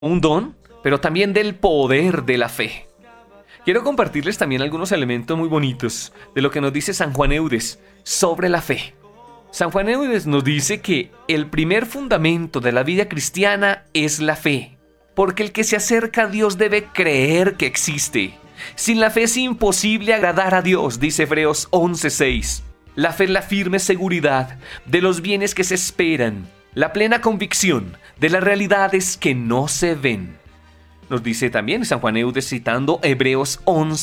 un don, pero también del poder de la fe. Quiero compartirles también algunos elementos muy bonitos de lo que nos dice San Juan Eudes sobre la fe. San Juan Eudes nos dice que el primer fundamento de la vida cristiana es la fe, porque el que se acerca a Dios debe creer que existe. Sin la fe es imposible agradar a Dios, dice Hebreos 11:6. La fe es la firme seguridad de los bienes que se esperan, la plena convicción de las realidades que no se ven. Nos dice también San Juan Eudes citando Hebreos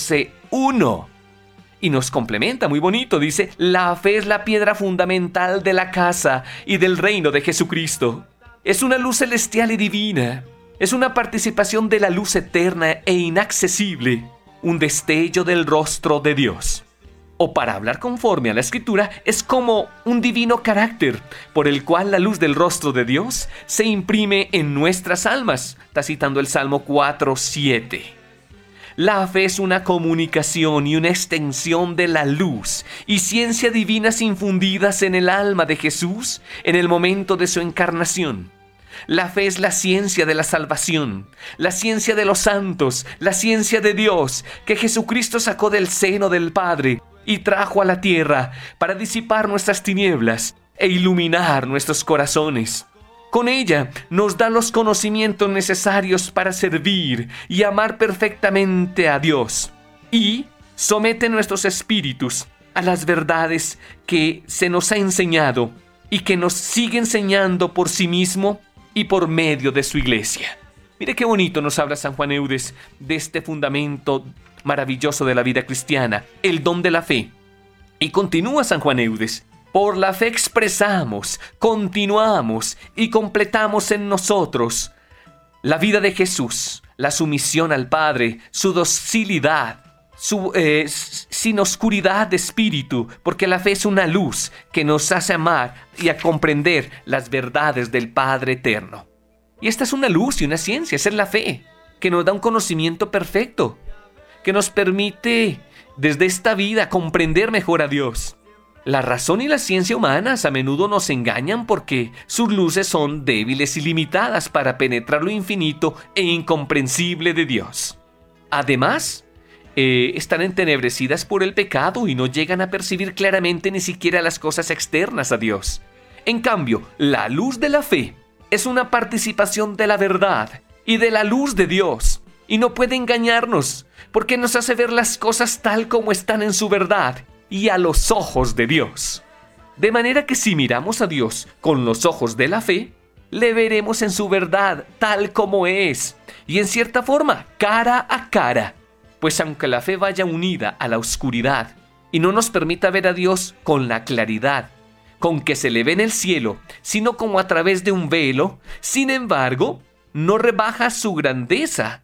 11:1. Y nos complementa muy bonito, dice, la fe es la piedra fundamental de la casa y del reino de Jesucristo. Es una luz celestial y divina. Es una participación de la luz eterna e inaccesible, un destello del rostro de Dios. O para hablar conforme a la Escritura, es como un divino carácter por el cual la luz del rostro de Dios se imprime en nuestras almas. Está citando el Salmo 4:7. La fe es una comunicación y una extensión de la luz y ciencia divinas infundidas en el alma de Jesús en el momento de su encarnación. La fe es la ciencia de la salvación, la ciencia de los santos, la ciencia de Dios, que Jesucristo sacó del seno del Padre y trajo a la tierra para disipar nuestras tinieblas e iluminar nuestros corazones. Con ella nos da los conocimientos necesarios para servir y amar perfectamente a Dios, y somete nuestros espíritus a las verdades que se nos ha enseñado y que nos sigue enseñando por sí mismo y por medio de su iglesia. Mire qué bonito nos habla San Juan Eudes de este fundamento maravilloso de la vida cristiana, el don de la fe. Y continúa San Juan Eudes: por la fe expresamos, continuamos y completamos en nosotros la vida de Jesús, la sumisión al Padre, su docilidad, sin oscuridad de espíritu, porque la fe es una luz que nos hace amar y a comprender las verdades del Padre eterno. Y esta es una luz y una ciencia, esa es la fe, que nos da un conocimiento perfecto, que nos permite desde esta vida comprender mejor a Dios. La razón y la ciencia humanas a menudo nos engañan porque sus luces son débiles y limitadas para penetrar lo infinito e incomprensible de Dios. Además, están entenebrecidas por el pecado y no llegan a percibir claramente ni siquiera las cosas externas a Dios. En cambio, la luz de la fe es una participación de la verdad y de la luz de Dios, y no puede engañarnos porque nos hace ver las cosas tal como están en su verdad y a los ojos de Dios. De manera que si miramos a Dios con los ojos de la fe, le veremos en su verdad tal como es, y en cierta forma, cara a cara. Pues aunque la fe vaya unida a la oscuridad y no nos permita ver a Dios con la claridad con que se le ve en el cielo, sino como a través de un velo, sin embargo, no rebaja su grandeza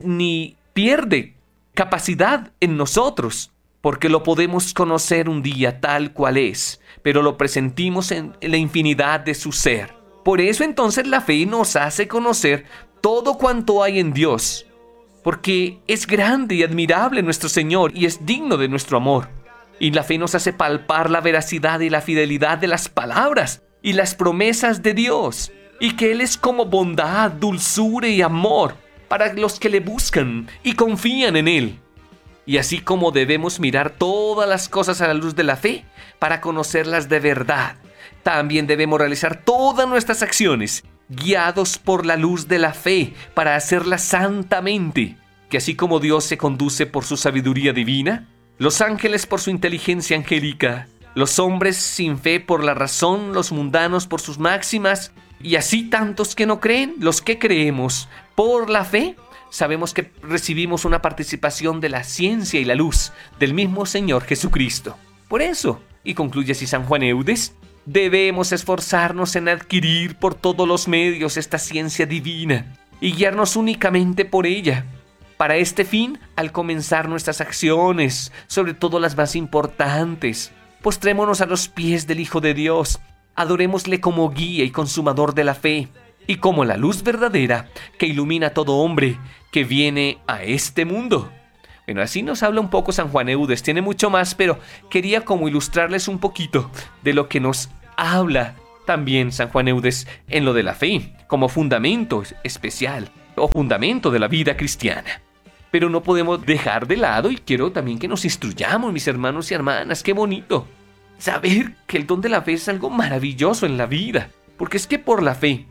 ni pierde capacidad en nosotros, porque lo podemos conocer un día tal cual es, pero lo presentimos en la infinidad de su ser. Por eso entonces la fe nos hace conocer todo cuanto hay en Dios, porque es grande y admirable nuestro Señor y es digno de nuestro amor. Y la fe nos hace palpar la veracidad y la fidelidad de las palabras y las promesas de Dios, y que Él es como bondad, dulzura y amor para los que le buscan y confían en Él. Y así como debemos mirar todas las cosas a la luz de la fe para conocerlas de verdad, también debemos realizar todas nuestras acciones guiados por la luz de la fe para hacerlas santamente, que así como Dios se conduce por su sabiduría divina, los ángeles por su inteligencia angélica, los hombres sin fe por la razón, los mundanos por sus máximas, y así tantos que no creen, los que creemos por la fe, sabemos que recibimos una participación de la ciencia y la luz del mismo Señor Jesucristo. Por eso, y concluye así San Juan Eudes, debemos esforzarnos en adquirir por todos los medios esta ciencia divina y guiarnos únicamente por ella. Para este fin, al comenzar nuestras acciones, sobre todo las más importantes, postrémonos a los pies del Hijo de Dios, adorémosle como guía y consumador de la fe, y como la luz verdadera que ilumina a todo hombre que viene a este mundo. Bueno, así nos habla un poco San Juan Eudes. Tiene mucho más, pero quería como ilustrarles un poquito de lo que nos habla también San Juan Eudes en lo de la fe, como fundamento especial. o fundamento de la vida cristiana. Pero no podemos dejar de lado, y quiero también que nos instruyamos, mis hermanos y hermanas. ¡Qué bonito! Saber que el don de la fe es algo maravilloso en la vida. Porque es que por la fe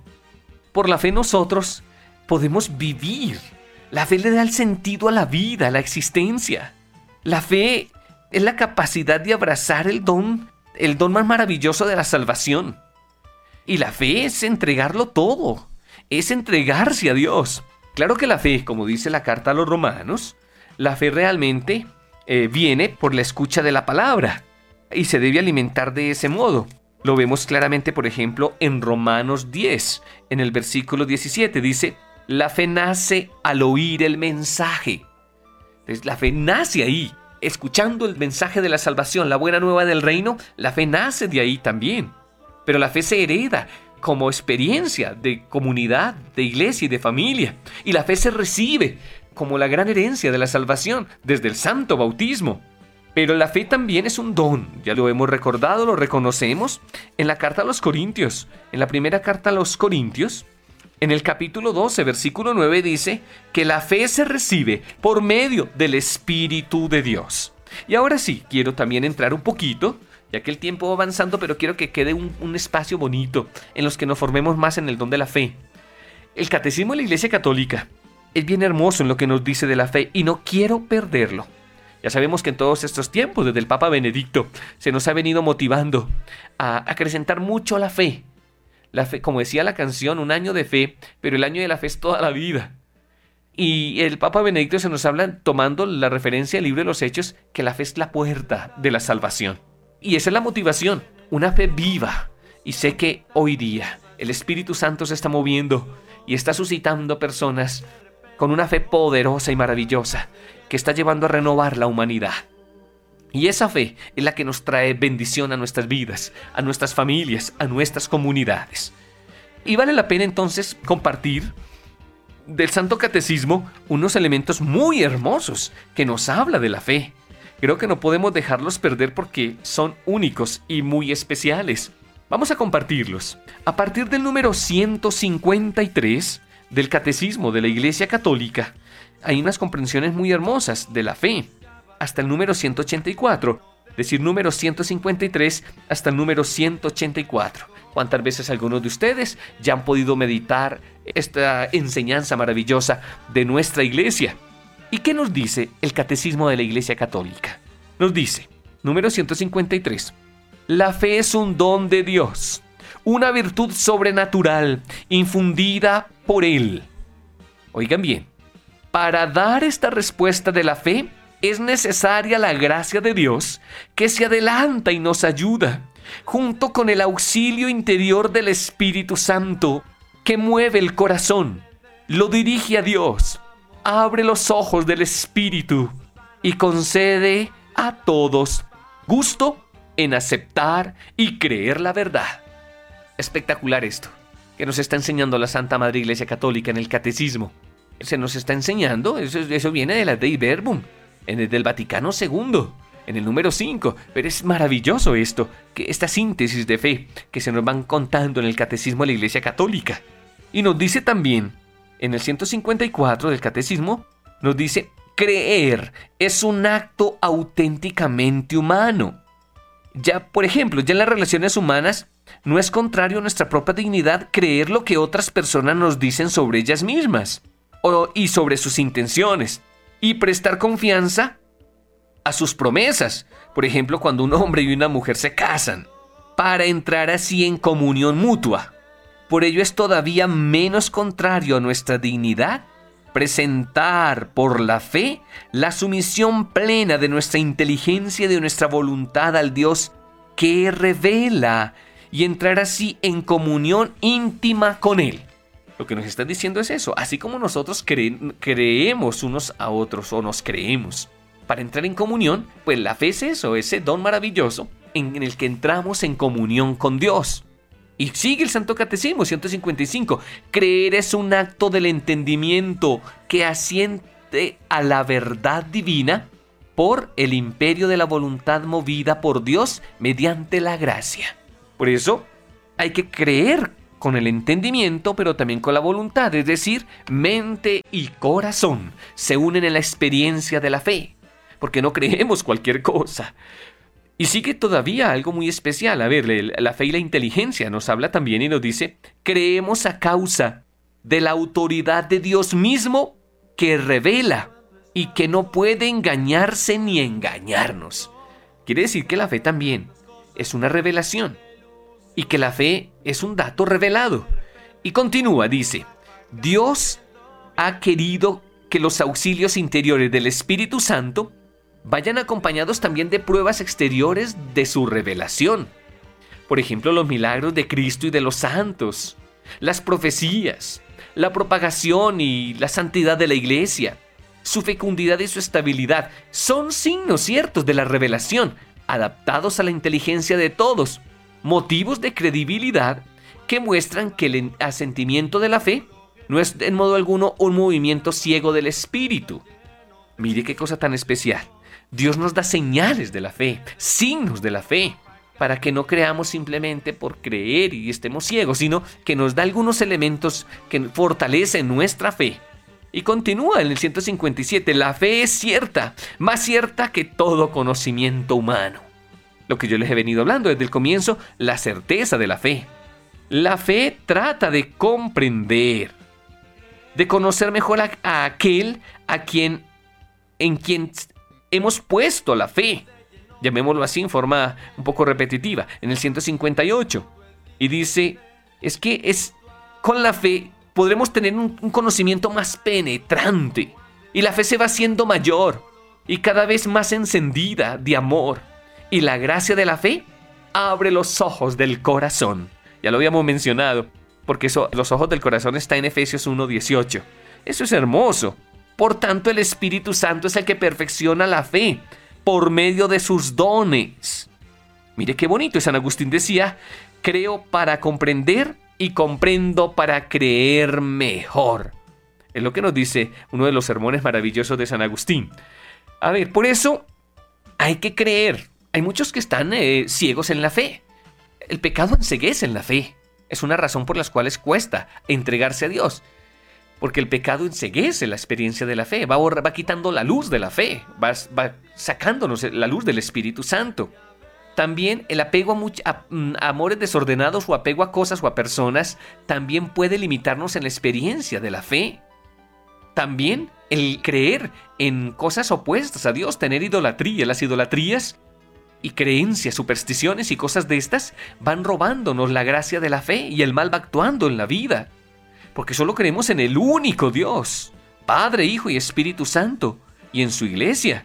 nosotros podemos vivir. La fe le da el sentido a la vida, a la existencia. La fe es la capacidad de abrazar el don más maravilloso de la salvación. Y la fe es entregarlo todo, es entregarse a Dios. Claro que la fe, como dice la carta a los romanos, la fe realmente viene por la escucha de la palabra y se debe alimentar de ese modo. Lo vemos claramente, por ejemplo, en Romanos 10, en el versículo 17, dice: la fe nace al oír el mensaje. Entonces, la fe nace ahí, escuchando el mensaje de la salvación, la buena nueva del reino. La fe nace de ahí también. Pero la fe se hereda como experiencia de comunidad, de iglesia y de familia. Y la fe se recibe como la gran herencia de la salvación desde el santo bautismo. Pero la fe también es un don, ya lo hemos recordado, lo reconocemos en la carta a los Corintios. En la primera carta a los Corintios, en el capítulo 12, versículo 9, dice que la fe se recibe por medio del Espíritu de Dios. Y ahora sí, quiero también entrar un poquito, ya que el tiempo va avanzando, pero quiero que quede un espacio bonito en los que nos formemos más en el don de la fe. El Catecismo de la Iglesia Católica es bien hermoso en lo que nos dice de la fe y no quiero perderlo. Ya sabemos que en todos estos tiempos, desde el Papa Benedicto, se nos ha venido motivando a acrecentar mucho la fe. La fe, como decía la canción, un año de fe, pero el año de la fe es toda la vida. Y el Papa Benedicto se nos habla, tomando la referencia del libro de los Hechos, que la fe es la puerta de la salvación. Y esa es la motivación, una fe viva. Y sé que hoy día el Espíritu Santo se está moviendo y está suscitando personas con una fe poderosa y maravillosa que está llevando a renovar la humanidad. Y esa fe es la que nos trae bendición a nuestras vidas, a nuestras familias, a nuestras comunidades. Y vale la pena entonces compartir del Santo Catecismo unos elementos muy hermosos que nos habla de la fe. Creo que no podemos dejarlos perder porque son únicos y muy especiales. Vamos a compartirlos. A partir del número 153 del Catecismo de la Iglesia Católica, hay unas comprensiones muy hermosas de la fe, hasta el número 184, es decir, número 153 hasta el número 184. ¿Cuántas veces algunos de ustedes ya han podido meditar esta enseñanza maravillosa de nuestra Iglesia? ¿Y qué nos dice el Catecismo de la Iglesia Católica? Nos dice, número 153, la fe es un don de Dios, una virtud sobrenatural infundida por Él. Oigan bien, para dar esta respuesta de la fe es necesaria la gracia de Dios que se adelanta y nos ayuda, junto con el auxilio interior del Espíritu Santo que mueve el corazón, lo dirige a Dios, abre los ojos del Espíritu y concede a todos gusto en aceptar y creer la verdad. Espectacular esto que nos está enseñando la Santa Madre Iglesia Católica en el Catecismo. Se nos está enseñando, eso viene de la Dei Verbum, del Vaticano II, en el número 5. Pero es maravilloso esto, que esta síntesis de fe que se nos van contando en el Catecismo de la Iglesia Católica. Y nos dice también, en el 154 del Catecismo, nos dice, creer es un acto auténticamente humano. Ya, por ejemplo, ya en las relaciones humanas, no es contrario a nuestra propia dignidad creer lo que otras personas nos dicen sobre ellas mismas y sobre sus intenciones, y prestar confianza a sus promesas. Por ejemplo, cuando un hombre y una mujer se casan, para entrar así en comunión mutua. Por ello es todavía menos contrario a nuestra dignidad presentar por la fe la sumisión plena de nuestra inteligencia y de nuestra voluntad al Dios que revela y entrar así en comunión íntima con Él. Lo que nos está diciendo es eso, así como nosotros creemos unos a otros o nos creemos. Para entrar en comunión, pues la fe es eso, ese don maravilloso en el que entramos en comunión con Dios. Y sigue el Santo Catecismo 155. Creer es un acto del entendimiento que asiente a la verdad divina por el imperio de la voluntad movida por Dios mediante la gracia. Por eso hay que creer con el entendimiento, pero también con la voluntad, es decir, mente y corazón se unen en la experiencia de la fe, porque no creemos cualquier cosa. Y sigue todavía algo muy especial. A ver, la fe y la inteligencia nos habla también y nos dice, creemos a causa de la autoridad de Dios mismo que revela y que no puede engañarse ni engañarnos. Quiere decir que la fe también es una revelación y que la fe es un dato revelado. Y continúa, dice, Dios ha querido que los auxilios interiores del Espíritu Santo vayan acompañados también de pruebas exteriores de su revelación. Por ejemplo, los milagros de Cristo y de los santos, las profecías, la propagación y la santidad de la iglesia, su fecundidad y su estabilidad, son signos ciertos de la revelación, adaptados a la inteligencia de todos, motivos de credibilidad que muestran que el asentimiento de la fe no es en modo alguno un movimiento ciego del espíritu. Mire qué cosa tan especial. Dios nos da señales de la fe, signos de la fe, para que no creamos simplemente por creer y estemos ciegos, sino que nos da algunos elementos que fortalecen nuestra fe. Y continúa en el 157, la fe es cierta, más cierta que todo conocimiento humano. Lo que yo les he venido hablando desde el comienzo, la certeza de la fe. La fe trata de comprender, de conocer mejor a aquel en quien hemos puesto la fe, llamémoslo así en forma un poco repetitiva, en el 158. Y dice, con la fe podremos tener un conocimiento más penetrante. Y la fe se va haciendo mayor y cada vez más encendida de amor. Y la gracia de la fe abre los ojos del corazón. Ya lo habíamos mencionado, porque los ojos del corazón está en Efesios 1:18. Eso es hermoso. Por tanto, el Espíritu Santo es el que perfecciona la fe por medio de sus dones. Mire qué bonito. San Agustín decía, creo para comprender y comprendo para creer mejor. Es lo que nos dice uno de los sermones maravillosos de San Agustín. A ver, por eso hay que creer. Hay muchos que están ciegos en la fe. El pecado enceguece en la fe. Es una razón por las cuales cuesta entregarse a Dios. Porque el pecado enceguece la experiencia de la fe, va quitando la luz de la fe, va sacándonos la luz del Espíritu Santo. También el apego a amores desordenados o apego a cosas o a personas también puede limitarnos en la experiencia de la fe. También el creer en cosas opuestas a Dios, tener idolatría. Las idolatrías y creencias, supersticiones y cosas de estas van robándonos la gracia de la fe y el mal va actuando en la vida. Porque solo creemos en el único Dios, Padre, Hijo y Espíritu Santo, y en su iglesia,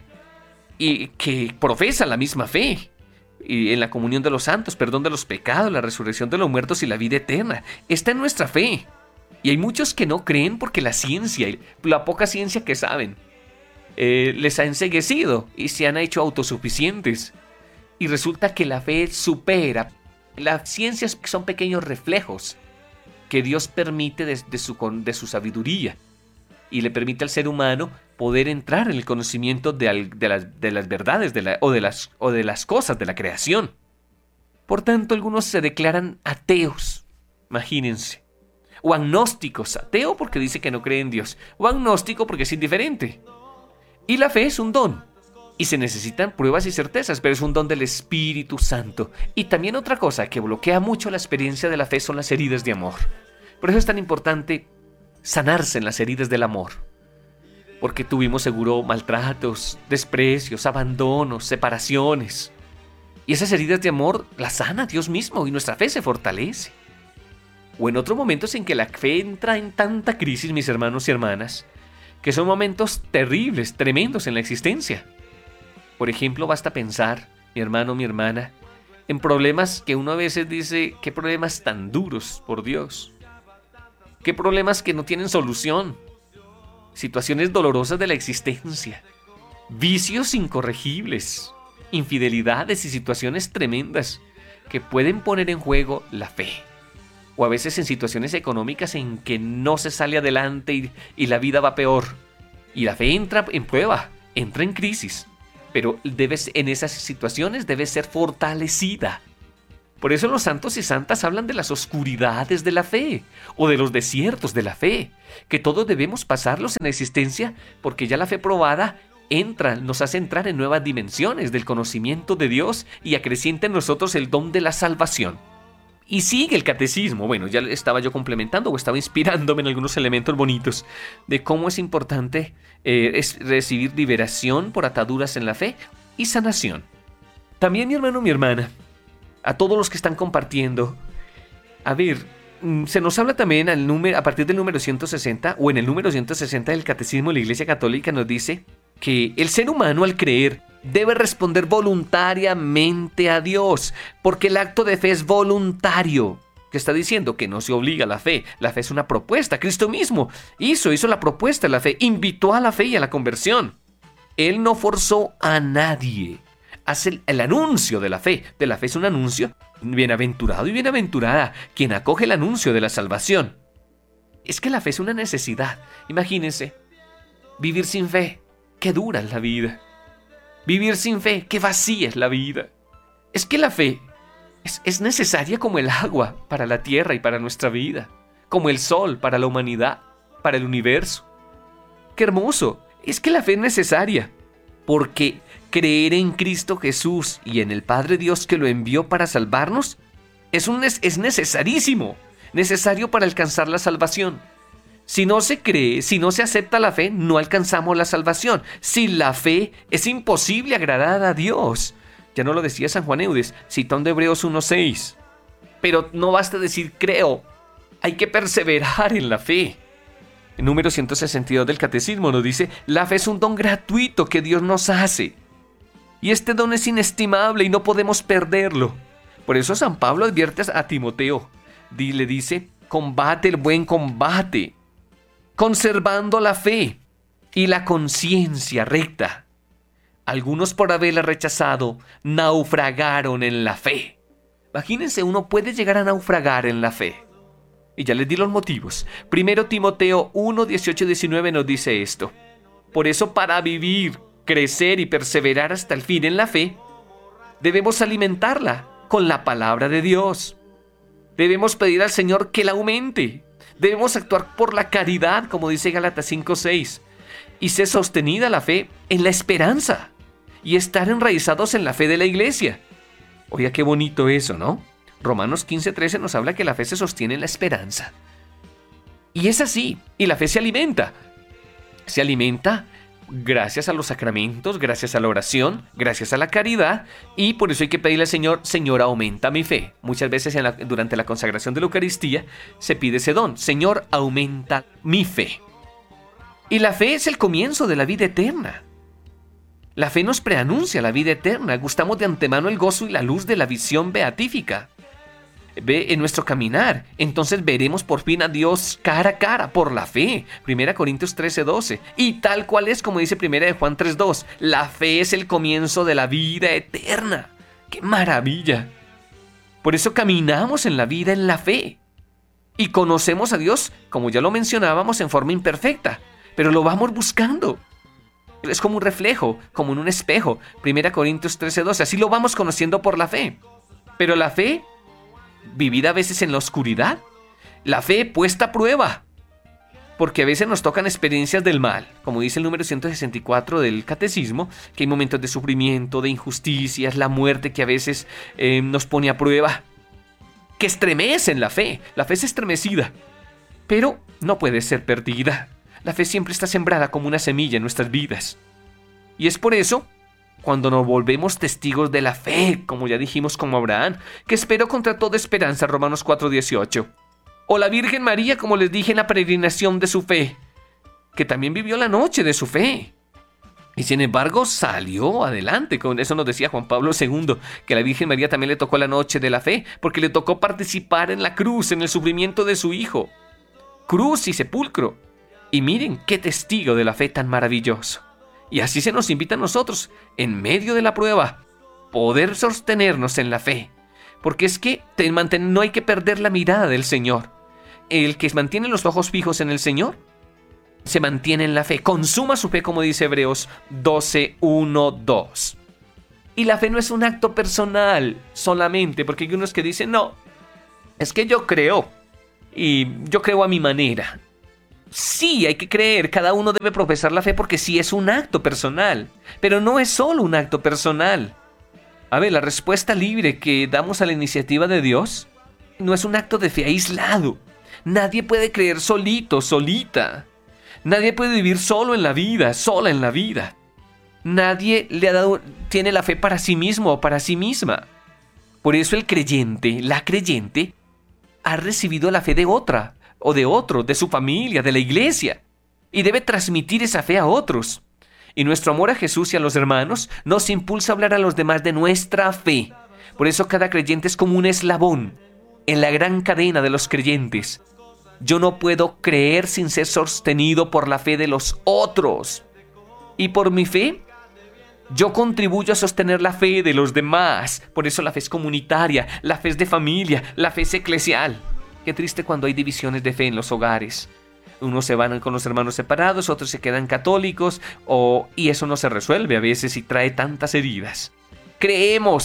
y que profesa la misma fe, y en la comunión de los santos, perdón de los pecados, la resurrección de los muertos y la vida eterna. Está en nuestra fe. Y hay muchos que no creen porque la ciencia, la poca ciencia que saben, les ha enceguecido y se han hecho autosuficientes. Y resulta que la fe supera. Las ciencias son pequeños reflejos que Dios permite de su sabiduría y le permite al ser humano poder entrar en el conocimiento de las verdades o de las cosas de la creación. Por tanto, algunos se declaran ateos, imagínense, o agnósticos, ateo porque dice que no cree en Dios, o agnóstico porque es indiferente. Y la fe es un don, y se necesitan pruebas y certezas, pero es un don del Espíritu Santo. Y también otra cosa que bloquea mucho la experiencia de la fe son las heridas de amor. Por eso es tan importante sanarse en las heridas del amor. Porque tuvimos seguro maltratos, desprecios, abandonos, separaciones. Y esas heridas de amor las sana Dios mismo y nuestra fe se fortalece. O en otros momentos en que la fe entra en tanta crisis, mis hermanos y hermanas, que son momentos terribles, tremendos en la existencia. Por ejemplo, basta pensar, mi hermano, mi hermana, en problemas que uno a veces dice, qué problemas tan duros, por Dios. Qué problemas que no tienen solución. Situaciones dolorosas de la existencia. Vicios incorregibles. Infidelidades y situaciones tremendas que pueden poner en juego la fe. O a veces en situaciones económicas en que no se sale adelante y la vida va peor. Y la fe entra en prueba, entra en crisis. Pero en esas situaciones debe ser fortalecida. Por eso los santos y santas hablan de las oscuridades de la fe o de los desiertos de la fe, que todos debemos pasarlos en la existencia porque ya la fe probada nos hace entrar en nuevas dimensiones del conocimiento de Dios y acrecienta en nosotros el don de la salvación. Y sigue el catecismo. Bueno, ya estaba yo complementando o estaba inspirándome en algunos elementos bonitos de cómo es importante recibir liberación por ataduras en la fe y sanación. También, mi hermano, mi hermana, a todos los que están compartiendo, a ver, se nos habla también a partir del número 160 o en el número 160 del Catecismo de la Iglesia Católica nos dice que el ser humano al creer debe responder voluntariamente a Dios, porque el acto de fe es voluntario. ¿Qué está diciendo? Que no se obliga a la fe. La fe es una propuesta. Cristo mismo hizo la propuesta de la fe, invitó a la fe y a la conversión. Él no forzó a nadie. Hace el anuncio de la fe. De la fe es un anuncio. Bienaventurado y bienaventurada quien acoge el anuncio de la salvación. Es que la fe es una necesidad. Imagínense, vivir sin fe. Qué dura es la vida. Vivir sin fe, qué vacía es la vida. Es que la fe es necesaria como el agua para la tierra y para nuestra vida, como el sol para la humanidad, para el universo. ¡Qué hermoso! Es que la fe es necesaria, porque creer en Cristo Jesús y en el Padre Dios que lo envió para salvarnos es necesarísimo, necesario para alcanzar la salvación. Si no se cree, si no se acepta la fe, no alcanzamos la salvación. Sin la fe es imposible agradar a Dios. Ya no lo decía San Juan Eudes, citando Hebreos 1:6. Pero no basta decir creo, hay que perseverar en la fe. El número 162 del Catecismo nos dice, la fe es un don gratuito que Dios nos hace. Y este don es inestimable y no podemos perderlo. Por eso San Pablo advierte a Timoteo, le dice, combate el buen combate, conservando la fe y la conciencia recta. Algunos por haberla rechazado, naufragaron en la fe. Imagínense, uno puede llegar a naufragar en la fe. Y ya les di los motivos. Primero Timoteo 1, 18 y 19 nos dice esto. Por eso, para vivir, crecer y perseverar hasta el fin en la fe, debemos alimentarla con la palabra de Dios. Debemos pedir al Señor que la aumente. Debemos actuar por la caridad, como dice Gálatas 5:6, y ser sostenida la fe en la esperanza y estar enraizados en la fe de la iglesia. Oiga, qué bonito eso, ¿no? Romanos 15:13 nos habla que la fe se sostiene en la esperanza. Y es así, y la fe se alimenta. Se alimenta gracias a los sacramentos, gracias a la oración, gracias a la caridad, y por eso hay que pedirle al Señor, Señor, aumenta mi fe. Muchas veces durante la consagración de la Eucaristía se pide ese don, Señor, aumenta mi fe. Y la fe es el comienzo de la vida eterna. La fe nos preanuncia la vida eterna, gustamos de antemano el gozo y la luz de la visión beatífica. Ve en nuestro caminar, entonces veremos por fin a Dios cara a cara por la fe. 1 Corintios 13:12. Y tal cual es como dice 1 de Juan 3:2. La fe es el comienzo de la vida eterna. ¡Qué maravilla! Por eso caminamos en la vida en la fe. Y conocemos a Dios, como ya lo mencionábamos, en forma imperfecta. Pero lo vamos buscando. Es como un reflejo, como en un espejo. 1 Corintios 13:12. Así lo vamos conociendo por la fe. Pero la fe vivida a veces en la oscuridad, la fe puesta a prueba, porque a veces nos tocan experiencias del mal, como dice el número 164 del Catecismo, que hay momentos de sufrimiento, de injusticias, la muerte que a veces nos pone a prueba, que estremecen la fe es estremecida, pero no puede ser perdida. La fe siempre está sembrada como una semilla en nuestras vidas, y es por eso cuando nos volvemos testigos de la fe, como ya dijimos como Abraham, que esperó contra toda esperanza, Romanos 4:18. O la Virgen María, como les dije en la peregrinación de su fe, que también vivió la noche de su fe. Y sin embargo salió adelante, con eso nos decía Juan Pablo II, que a la Virgen María también le tocó la noche de la fe, porque le tocó participar en la cruz, en el sufrimiento de su hijo. Cruz y sepulcro. Y miren qué testigo de la fe tan maravilloso. Y así se nos invita a nosotros, en medio de la prueba, poder sostenernos en la fe. Porque es que no hay que perder la mirada del Señor. El que mantiene los ojos fijos en el Señor, se mantiene en la fe. Consuma su fe, como dice Hebreos 12:1-2. Y la fe no es un acto personal solamente, porque hay unos que dicen, no, es que yo creo, y yo creo a mi manera. Sí, hay que creer, cada uno debe profesar la fe porque sí es un acto personal, pero no es solo un acto personal. A ver, la respuesta libre que damos a la iniciativa de Dios no es un acto de fe aislado. Nadie puede creer solito, solita. Nadie puede vivir solo en la vida, sola en la vida. Nadie tiene la fe para sí mismo o para sí misma. Por eso el creyente, la creyente, ha recibido la fe de otra, o de otro, de su familia, de la iglesia, y debe transmitir esa fe a otros. Y nuestro amor a Jesús y a los hermanos nos impulsa a hablar a los demás de nuestra fe. Por eso cada creyente es como un eslabón en la gran cadena de los creyentes. Yo no puedo creer sin ser sostenido por la fe de los otros. Y por mi fe, yo contribuyo a sostener la fe de los demás. Por eso la fe es comunitaria, la fe es de familia, la fe es eclesial. Qué triste cuando hay divisiones de fe en los hogares. Unos se van con los hermanos separados, otros se quedan católicos, y eso no se resuelve a veces y trae tantas heridas. Creemos,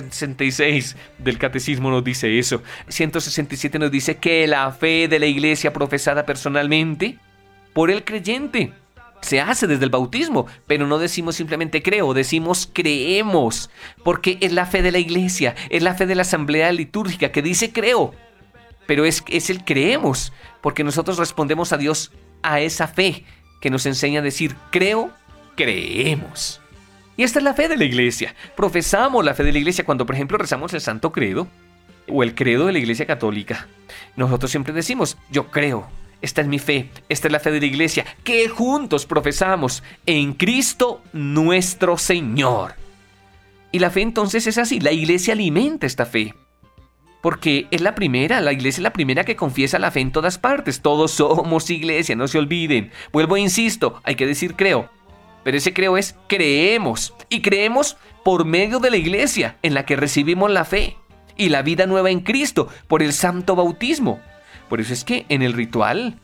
166 del Catecismo nos dice eso. 167 nos dice que la fe de la iglesia profesada personalmente por el creyente se hace desde el bautismo, pero no decimos simplemente creo, decimos creemos, porque es la fe de la iglesia, es la fe de la asamblea litúrgica que dice creo. Pero es el creemos, porque nosotros respondemos a Dios a esa fe que nos enseña a decir creo, creemos. Y esta es la fe de la iglesia. Profesamos la fe de la iglesia cuando, por ejemplo, rezamos el Santo Credo o el credo de la Iglesia Católica. Nosotros siempre decimos, yo creo, esta es mi fe, esta es la fe de la iglesia, que juntos profesamos en Cristo nuestro Señor. Y la fe entonces es así, la iglesia alimenta esta fe. Porque es la iglesia es la primera que confiesa la fe en todas partes. Todos somos iglesia, no se olviden. Vuelvo e insisto, hay que decir creo. Pero ese creo es creemos. Y creemos por medio de la iglesia, en la que recibimos la fe y la vida nueva en Cristo, por el santo bautismo. Por eso es que en el ritual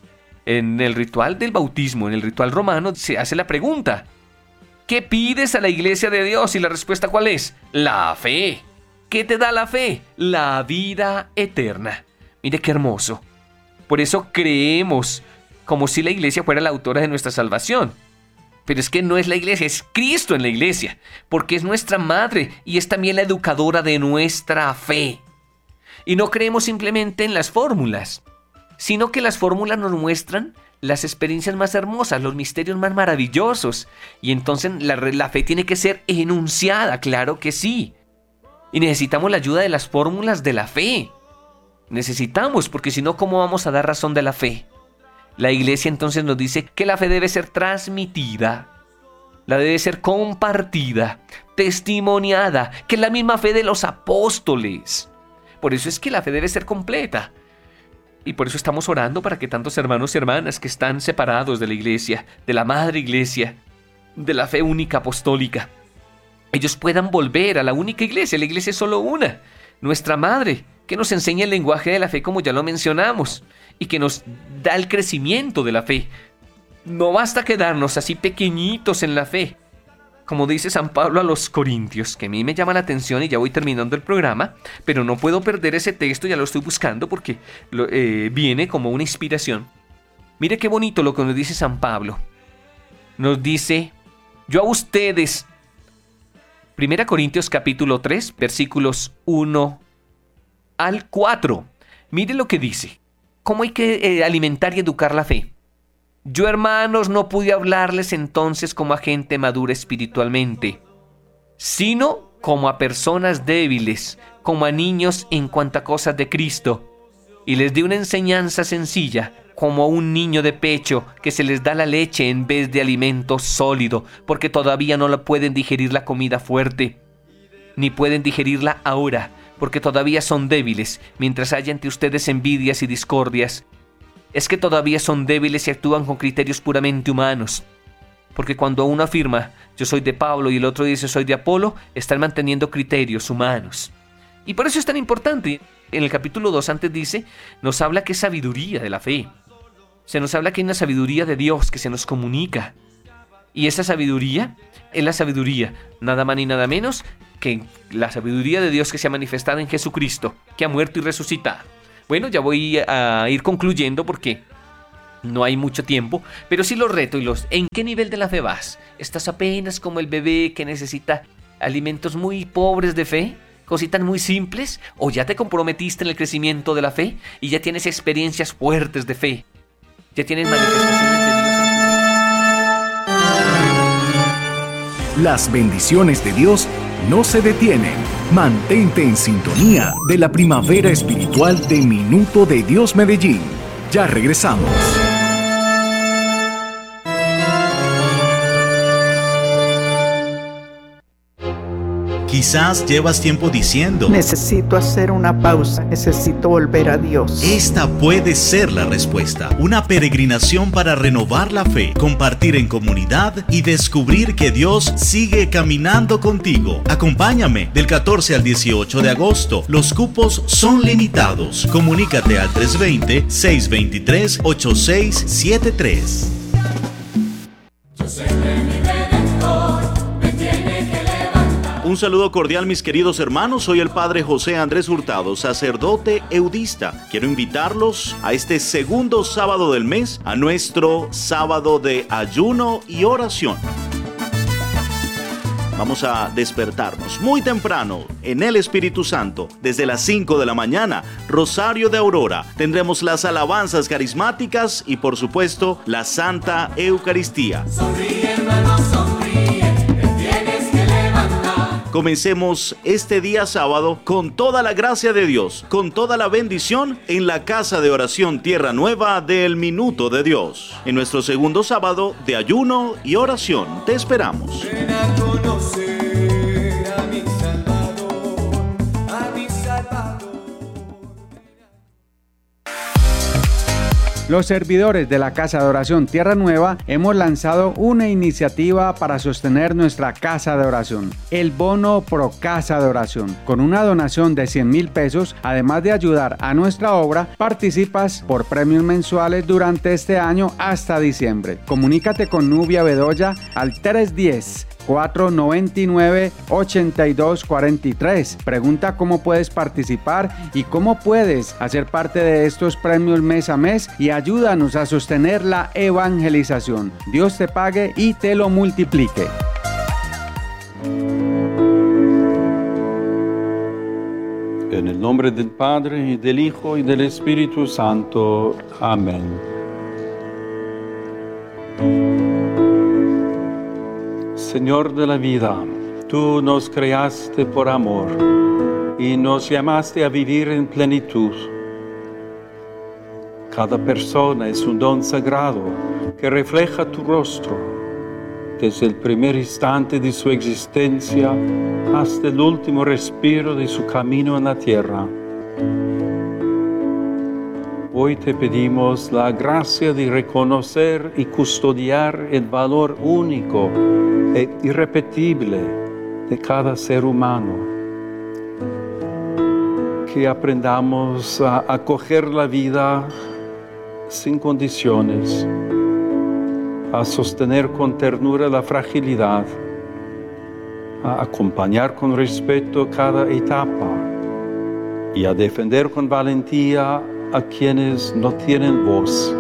del bautismo, en el ritual romano, se hace la pregunta: ¿qué pides a la iglesia de Dios? Y la respuesta, ¿cuál es? La fe. ¿Qué te da la fe? La vida eterna. Mire qué hermoso. Por eso creemos, como si la iglesia fuera la autora de nuestra salvación. Pero es que no es la iglesia, es Cristo en la iglesia, porque es nuestra madre y es también la educadora de nuestra fe. Y no creemos simplemente en las fórmulas, sino que las fórmulas nos muestran las experiencias más hermosas, los misterios más maravillosos. Y entonces la fe tiene que ser enunciada, claro que sí. Y necesitamos la ayuda de las fórmulas de la fe. Necesitamos, porque si no, ¿cómo vamos a dar razón de la fe? La iglesia entonces nos dice que la fe debe ser transmitida, la debe ser compartida, testimoniada, que es la misma fe de los apóstoles. Por eso es que la fe debe ser completa. Y por eso estamos orando para que tantos hermanos y hermanas que están separados de la iglesia, de la madre iglesia, de la fe única apostólica, ellos puedan volver a la única iglesia. La iglesia es solo una, nuestra madre, que nos enseña el lenguaje de la fe como ya lo mencionamos y que nos da el crecimiento de la fe. No basta quedarnos así pequeñitos en la fe. Como dice San Pablo a los Corintios, que a mí me llama la atención y ya voy terminando el programa, pero no puedo perder ese texto, ya lo estoy buscando porque viene como una inspiración. Mire qué bonito lo que nos dice San Pablo. Nos dice, yo a ustedes, 1 Corintios capítulo 3, versículos 1 al 4. Mire lo que dice. ¿Cómo hay que alimentar y educar la fe? Yo, hermanos, no pude hablarles entonces como a gente madura espiritualmente, sino como a personas débiles, como a niños en cuanto a cosas de Cristo. Y les di una enseñanza sencilla, como a un niño de pecho que se les da la leche en vez de alimento sólido, porque todavía no la pueden digerir la comida fuerte, ni pueden digerirla ahora, porque todavía son débiles, mientras haya entre ustedes envidias y discordias. Es que todavía son débiles y actúan con criterios puramente humanos. Porque cuando uno afirma, yo soy de Pablo, y el otro dice, soy de Apolo, están manteniendo criterios humanos. Y por eso es tan importante. En el capítulo 2 antes dice, nos habla que es sabiduría de la fe. Se nos habla que hay una sabiduría de Dios que se nos comunica. Y esa sabiduría es la sabiduría, nada más ni nada menos, que la sabiduría de Dios que se ha manifestado en Jesucristo, que ha muerto y resucitado. Bueno, ya voy a ir concluyendo porque no hay mucho tiempo, pero sí los reto ¿en qué nivel de la fe vas? ¿Estás apenas como el bebé que necesita alimentos muy pobres de fe? ¿Cositas muy simples? ¿O ya te comprometiste en el crecimiento de la fe y ya tienes experiencias fuertes de fe? ¿Ya tienes manifestaciones de Dios en tu vida? Las bendiciones de Dios no se detienen. Mantente en sintonía de la primavera espiritual de Minuto de Dios Medellín. Ya regresamos. Quizás llevas tiempo diciendo: necesito hacer una pausa, necesito volver a Dios. Esta puede ser la respuesta. Una peregrinación para renovar la fe, compartir en comunidad y descubrir que Dios sigue caminando contigo. Acompáñame del 14 al 18 de agosto. Los cupos son limitados. Comunícate al 320-623-8673. Un saludo cordial, mis queridos hermanos. Soy el Padre José Andrés Hurtado, sacerdote eudista. Quiero invitarlos a este segundo sábado del mes, a nuestro sábado de ayuno y oración. Vamos a despertarnos muy temprano en el Espíritu Santo. Desde las 5 de la mañana, Rosario de Aurora. Tendremos las alabanzas carismáticas y, por supuesto, la Santa Eucaristía. Sonríe, hermano, sonríe, te tienes que levantar. Comencemos este día sábado con toda la gracia de Dios, con toda la bendición en la Casa de Oración Tierra Nueva del Minuto de Dios. En nuestro segundo sábado de ayuno y oración, te esperamos. Ven a conocer a mi Salvador, a mi Salvador. Los servidores de la Casa de Oración Tierra Nueva hemos lanzado una iniciativa para sostener nuestra Casa de Oración, el Bono Pro Casa de Oración. Con una donación de 100,000 pesos, además de ayudar a nuestra obra, participas por premios mensuales durante este año hasta diciembre. Comunícate con Nubia Bedoya al 310-499-8243. Pregunta cómo puedes participar y cómo puedes hacer parte de estos premios mes a mes y ayúdanos a sostener la evangelización. Dios te pague y te lo multiplique. En el nombre del Padre, y del Hijo, y del Espíritu Santo. Amén. Señor de la vida, tú nos creaste por amor y nos llamaste a vivir en plenitud. Cada persona es un don sagrado que refleja tu rostro, desde el primer instante de su existencia hasta el último respiro de su camino en la tierra. Hoy te pedimos la gracia de reconocer y custodiar el valor único e irrepetible de cada ser humano. Que aprendamos a acoger la vida sin condiciones, a sostener con ternura la fragilidad, a acompañar con respeto cada etapa y a defender con valentía a quienes no tienen voz.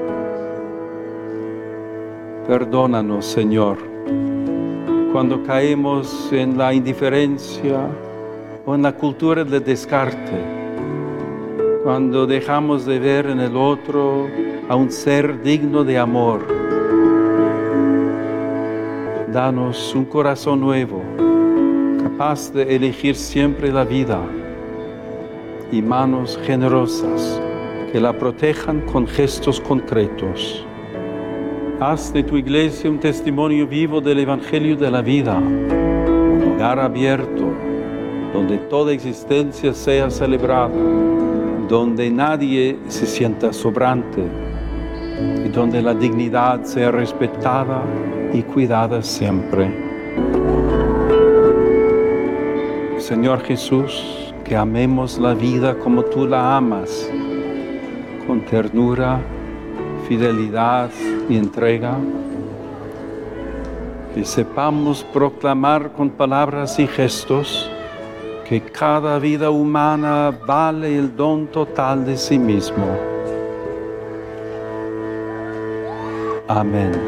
Perdónanos, Señor, cuando caemos en la indiferencia o en la cultura del descarte, cuando dejamos de ver en el otro a un ser digno de amor. Danos un corazón nuevo, capaz de elegir siempre la vida, y manos generosas que la protejan con gestos concretos. Haz de tu iglesia un testimonio vivo del Evangelio de la vida, un lugar abierto donde toda existencia sea celebrada, donde nadie se sienta sobrante y donde la dignidad sea respetada y cuidada siempre. Señor Jesús, que amemos la vida como tú la amas, con ternura, fidelidad y entrega. y sepamos proclamar con palabras y gestos que cada vida humana vale el don total de sí mismo. Amén.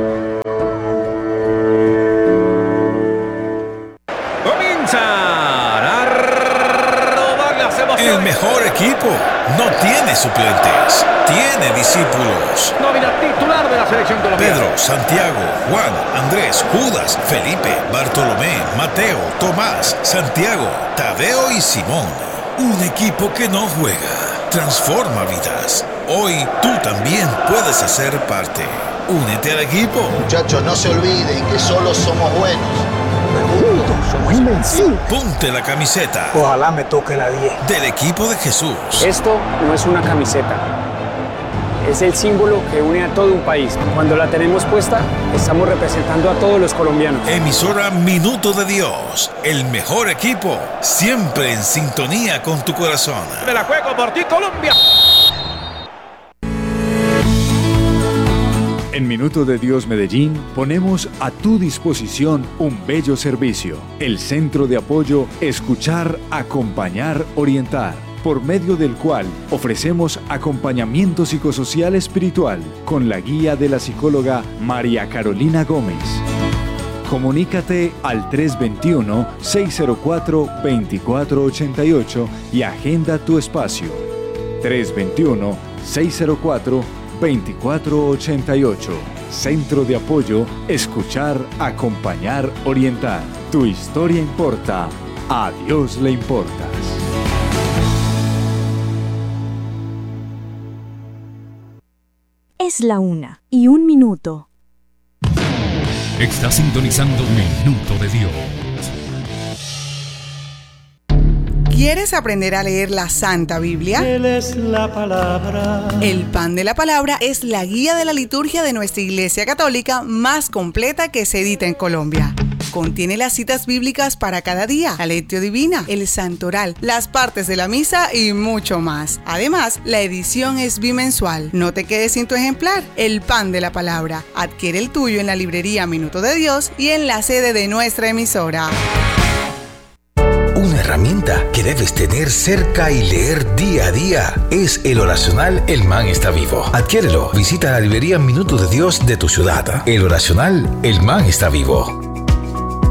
El mejor equipo no tiene suplentes, tiene discípulos. Nómina titular de la selección colombiana. Pedro, Santiago, Juan, Andrés, Judas, Felipe, Bartolomé, Mateo, Tomás, Santiago, Tadeo y Simón. Un equipo que no juega, transforma vidas. Hoy tú también puedes hacer parte. Únete al equipo. Muchachos, no se olviden que solo somos buenos. Juntos somos invencibles. Ponte la camiseta. Ojalá me toque la 10. Del equipo de Jesús. Esto no es una camiseta. Es el símbolo que une a todo un país. Cuando la tenemos puesta, estamos representando a todos los colombianos. Emisora Minuto de Dios. El mejor equipo. Siempre en sintonía con tu corazón. Me la juego por ti, Colombia. En Minuto de Dios Medellín ponemos a tu disposición un bello servicio, el Centro de Apoyo Escuchar, Acompañar, Orientar, por medio del cual ofrecemos acompañamiento psicosocial espiritual con la guía de la psicóloga María Carolina Gómez. Comunícate al 321-604-2488 y agenda tu espacio. 321-604-2488. Centro de Apoyo Escuchar, Acompañar, Orientar. Tu historia importa. A Dios le importas. Es la 1:01. Está sintonizando Minuto de Dios. ¿Quieres aprender a leer la Santa Biblia? Él es la palabra. El Pan de la Palabra es la guía de la liturgia de nuestra Iglesia Católica más completa que se edita en Colombia. Contiene las citas bíblicas para cada día, la lectio divina, el santoral, las partes de la misa y mucho más. Además, la edición es bimensual. No te quedes sin tu ejemplar. El Pan de la Palabra. Adquiere el tuyo en la librería Minuto de Dios y en la sede de nuestra emisora. Una herramienta que debes tener cerca y leer día a día es el oracional El Man está vivo. Adquiérelo. Visita la librería Minuto de Dios de tu ciudad. El oracional El Man está vivo.